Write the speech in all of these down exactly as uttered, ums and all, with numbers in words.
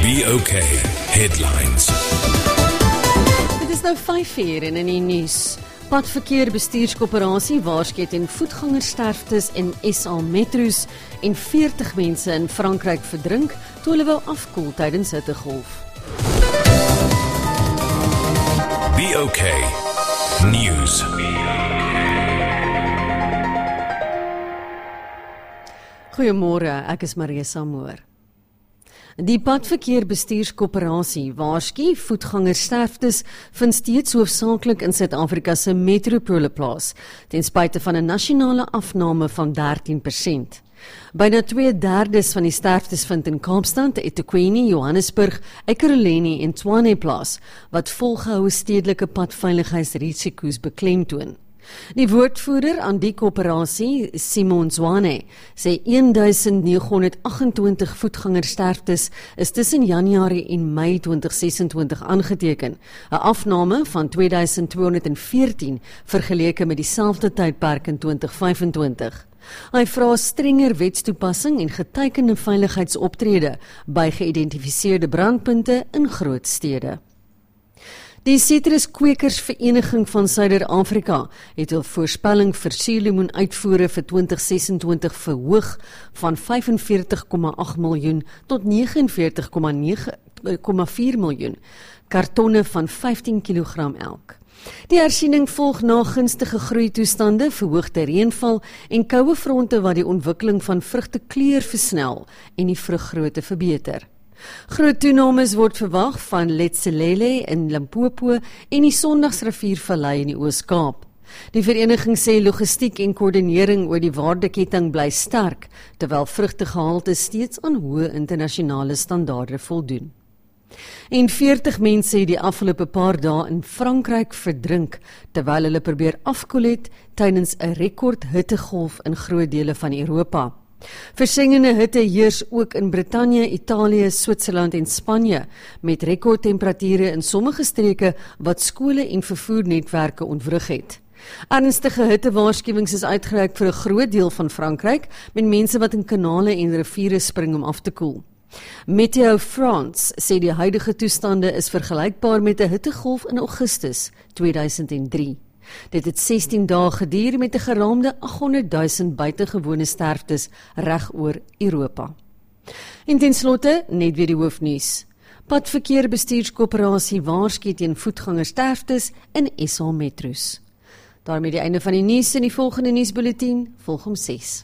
B O K Headlines. Dit is nou vyf uur en in die nuus. Padverkeer bestuurskoöperasie waarsku teen voetgangersterftes in S A metro's en veertig mense in Frankryk verdrink toe hulle wou afkoel tydens hittegolf. B O K News. Goeiemôre, ek is Maria Samoor. Die Padverkeer Bestuurskoöperasie waarsku voetgangersterftes vind steeds hoofsaaklik in Suid-Afrika se metropole plaas, ten spyte van 'n nasionale afname van dertien persent. Byna twee derdes van die sterftes vind in Kaapstad, eThekwini, Johannesburg, Ekurhuleni en Tshwane plaas, wat volgehoue stedelike padveiligheidsrisiko's beklemtoon. Die woordvoerder aan die koöperasie, Simon Zwane, sê duisend negenhonderd agt-en-twintig voetgangersterftes is tussen Januarie en Mei twintig sesentwintig aangeteken, 'n afname van twee duisend tweehonderd veertien vergeleke met dieselfde tydperk in twintig vyf-en-twintig. Hy vra strenger wetstoepassing en getekende veiligheidsoptrede by geïdentifiseerde brandpunte in groot stede. Die Sitruskwekersvereniging van Suider-Afrika het hul voorspelling vir suurlemoenuitvoere vir twintig sesentwintig verhoog van vyfenveertig komma agt miljoen tot negenenveertig komma vier miljoen kartonne van vyftien kilogram elk. Die hersiening volg na gunstige groeitoestande, verhoogde reënval en koue fronte wat die ontwikkeling van vrugtekleur versnel en die vruggrootte verbeter. Groot toenames word verwag van Letselele in Limpopo en die Sondagsriviervallei in die Oos-Kaap. Die vereniging sê logistiek en koördinering oor die waardeketting bly sterk, terwyl vrugtegehalte steeds aan hoë internasionale standaarde voldoen. En veertig mense het die afgelope paar dae in Frankryk verdrink, terwyl hulle probeer afkoel het tydens 'n rekord hittegolf in groot dele van Europa. Versengende hitte heers ook in Brittanje, Italië, Switserland en Spanje, met rekordtemperature in sommige streke wat skole en vervoernetwerke ontwrig het. Ernstige hittewaarskuwings is uitgereik vir 'n groot deel van Frankryk, met mense wat in kanale en riviere spring om af te koel. Meteo France sê die huidige toestande is vergelykbaar met 'n hittegolf in Augustus twee duisend drie. Dit het sestien dae geduur met 'n geraamde aghonderdduisend buitengewone sterftes reg oor Europa. En ten slotte net weer die hoofnuus. Padverkeer Bestuurskoöperasie waarsku teen voetgangersterftes in S A metro's. Daarmee die einde van die nuus. In die volgende nuusbulletin volg om ses.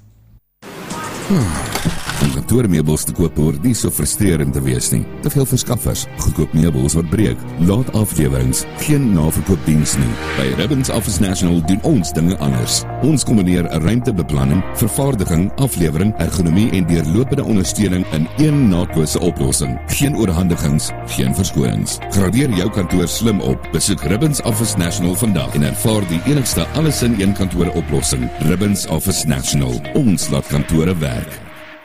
Hmm. Om kantoormeubels te koop hoort nie so frustrerend te wees nie. Te veel verskaffers, goedkoop meubels wat breek, laat aflewerings, geen naverkoopdiens nie. By Ribbons Office National doen ons dinge anders. Ons kombineer 'n ruimtebeplanning, vervaardiging, aflewering, ergonomie en deurlopende ondersteuning in een naatlose oplossing. Geen oorhandigings, geen verskonings. Gradeer jou kantoor slim op. Besoek Ribbons Office National vandag en ervaar die enigste alles in een kantoor oplossing. Ribbons Office National. Ons laat kantore werk.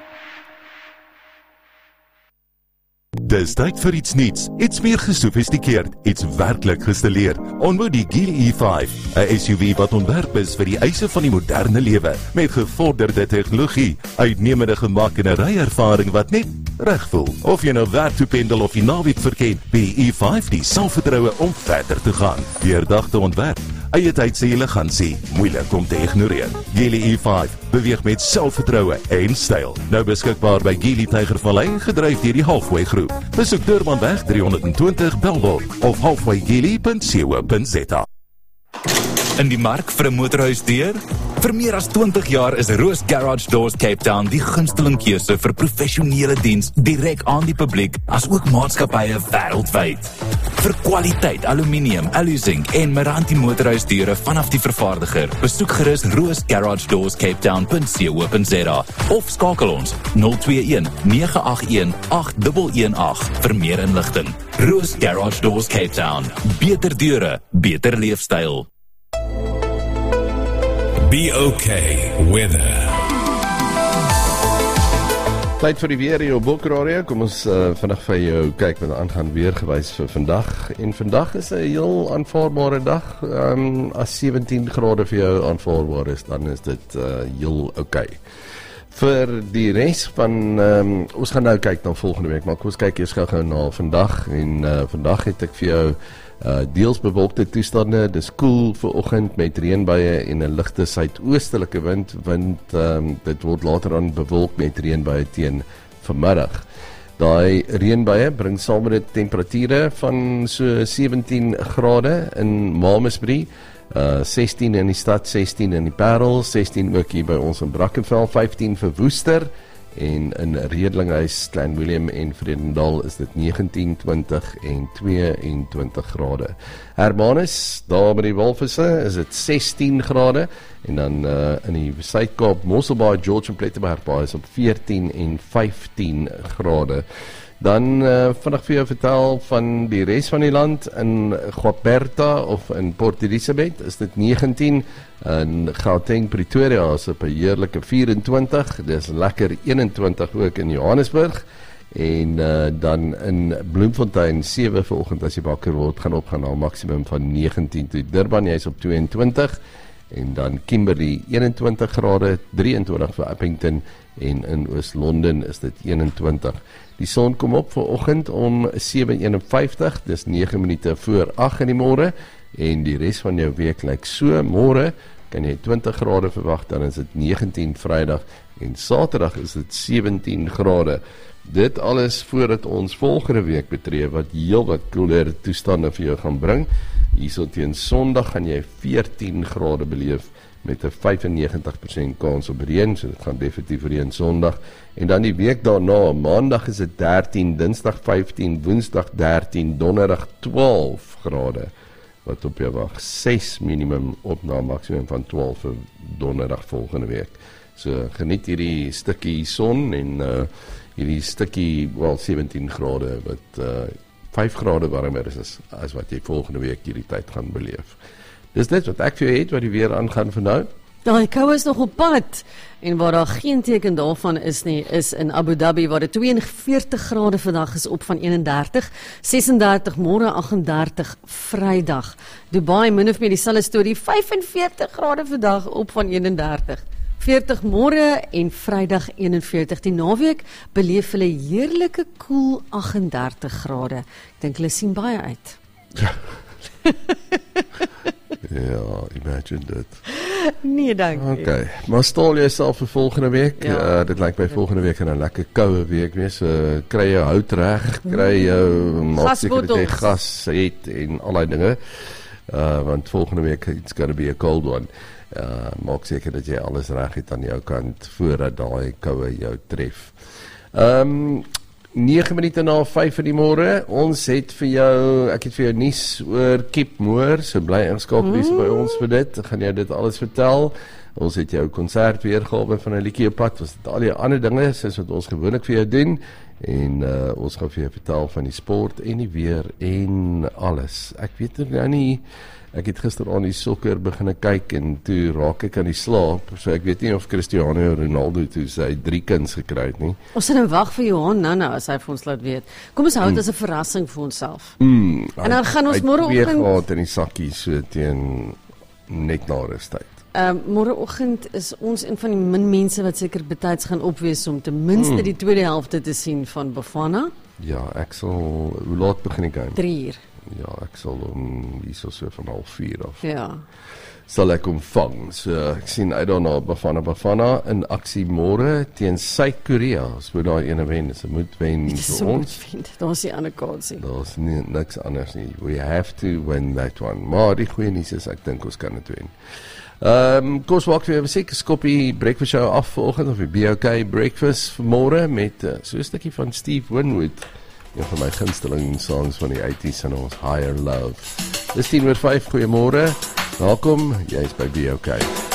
Dis tyd vir iets nuuts, iets meer gesofistikeerd, iets werklik gestileerd. Ontmoet die Geely E vyf, 'n S U V wat ontwerp is vir die eise van die moderne lewe, met gevorderde tegnologie, uitnemende gemak en 'n ryervaring wat net reg voel. Of jy nou werk toe pendel of die naweek verken, bied E vyf die selfvertroue om verder te gaan. Deurdagte ontwerp, eie tyd se elegansie, moeilik om te ignoreer. Geely E vyf beweeg met selfvertroue en styl. Nou beskikbaar by Geely Tygervallei, gedryf deur die Halfway Groep. Besoek Durbanweg driehonderdtwintig Belwel of halfway geely punt co punt za. In die mark vir 'n motorhuisdeur? Vir meer as twintig jaar is Roos Garage Doors Cape Town die gunsteling keuse vir professionele diens direk aan die publiek, as ook maatskappye wêreldwyd. Vir kwaliteit aluminium, alu-zinc en Meranti motorhuisdeure vanaf die vervaardiger, besoek gerus roos garage doors cape town punt co punt za of skakel ons nul twee een nege agt een agt een een agt vir meer inligting. Roos Garage Doors Cape Town. Beter deure, beter leefstyl. B O K Weather. Tyd vir die weer hier op Bokradio. Kom ons uh, vandag vir jou kyk wat aangaan weer gewys vir vandag. En vandag is 'n heel aanvaarbare dag. Um, as sewentien grade vir jou aanvaarbaar is, dan is dit uh, heel oukei. Vir die res van, um, ons gaan nou kyk na volgende week, maar kom ons kyk eers gou na vandag, en uh, vandag het ek vir jou uh, deels bewolkte toestande, dis koel vir oggend met reënbuie en 'n ligte suidoostelike wind, wind um, dit word later aan bewolk met reënbuie teen vanmiddag. Daai reënbuie bring saam met dit temperature van so sewentien grade in Malmesbury, Uh, sestien in die stad, sestien in die Parel, sestien ook hier by ons in Brackenfell, vyftien vir Woester, en in Redlinghuis, Klein Willem en Vredendal is dit negentien, twintig en tweeëntwintig grade. Hermanus, daar by die Walvisse, is dit sestien grade, en dan uh, in die Suid-Kaap, Mosselbaai, George en Plettenbergbaai is op veertien en vyftien grade. Dan uh, vandag vir jou vertel van die res van die land. In Guaperta of in Port Elizabeth is dit negentien, in Gauteng, Pretoria is op 'n heerlike vyf-en-twintig, dis lekker eenentwintig ook in Johannesburg, en uh, dan in Bloemfontein sewe vanoggend as jy wakker word gaan opgaan na 'n maksimum van negentien toe. Durban jy's op tweeëntwintig, en dan Kimberley eenentwintig grade, drieëntwintig vir Appington, en in Oos-London is dit eenentwintig. Die son kom op vanoggend om sewe en vyftig, dis nege minute voor agt in die môre, en die res van jou week lyk so. Môre kan jy twintig grade verwag, dan is dit negentien Vrydag, en Saterdag is dit sewentien grade. Dit alles voordat ons volgende week betree, wat heel wat koeler toestande vir jou gaan bring. Hierso teen Sondag gaan jy veertien grade beleef, met 'n vyfennegentig persent kans op reën, so dit gaan definitief reën Sondag. En dan die week daarna, Maandag is dit dertien, Dinsdag vyftien, Woensdag dertien, Donderdag twaalf grade, wat op jou wag, ses minimum op na maksimum van twaalf vir Donderdag volgende week. So geniet hierdie stukkie son, en uh, hierdie stukkie, wel sewentien grade, wat uh, vyf grade warmer is as, as wat jy volgende week hierdie tyd gaan beleef. Dis dit wat ek vir jou het, wat die weer aangaan vir nou. Die koue is nog op pad, en waar daar geen teken daarvan is nie, is in Abu Dhabi, waar dit tweeënveertig grade vandag is op van eenendertig, sesendertig môre, agt en dertig Vrydag. Dubai, min of meer dieselfde storie, vyfenveertig grade vandag op van eenendertig. veertig môre en Vrydag eenenveertig. Die naweek beleef hulle heerlike koel agt en dertig grade. Ek dink hulle sien baie uit. Ja, imagine dit. Nee, dankie. Okay, maar stal jouself vir volgende week. Ja. Uh, dit lyk by volgende week 'n lekker koue week wees. Uh, kry jou hout reg, kry jou maak seker dat jy gas het en al daai dinge. Uh, want volgende week it's going to be a cold one. Uh, maak seker dat jy alles reg het aan jou kant voordat daai koue jou tref. Ehm um, nege minute na vyf in die môre. Ons het vir jou, ek het vir jou nuus oor Kip Moore, so bly ingeskakel mm. by ons vir dit. Ek gaan jou dit alles vertel. Ons het jou konsert weergawe van 'n liedjie op pad. Ons het al die ander dinge soos wat ons gewoonlik vir jou doen, en uh, ons gaan vir jou vertel van die sport en die weer en alles. Ek weet nou nie, ek het gister aan die sokker begin kyk, en toe raak ek aan die slaap, so ek weet nie of Cristiano Ronaldo toe sy drie kins gekry het nie. Ons sit en wag vir Johan nou nou, as hy vir ons laat weet. Kom ons hou dit mm. as 'n verrassing vir onsself. Mm, en dan gaan ons môreoggend weer gehad in die sakkie, so teen net na rustyd. Uh, môreoggend is ons een van die min mense wat seker betyds gaan opwees om ten minste mm. die tweede helfte te sien van Bafana. Ja, ek sal, hoe laat begin die game? drie uur. Ja, ek sal om hierso so van half vier af. Ja. Sal ek omvang. So ek sien uit daarna Bafana Bafana in aksie môre teen Suid-Korea. Ons moet daai ene wen, dit moet wen vir ons. Daar's die ander kansie. Daar's nie niks anders nie. We have to win that one. Maar die goeie nuus is ek dink ons kan dit wen. Ehm um, kos waak weer seker skoppie breakfast show af vanoggend of die B O K breakfast vir môre met uh, so 'n stukkie van Steve Winwood. Een van my gunsteling songs van die eighties en ons Higher Love. Dis tien oor vyf, goeiemôre. Welkom, jy's by B O K.